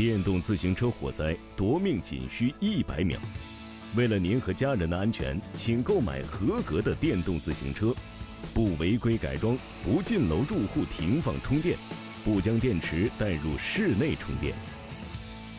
电动自行车火灾夺命仅需100秒。为了您和家人的安全，请购买合格的电动自行车，不违规改装，不进楼住户停放充电，不将电池带入室内充电。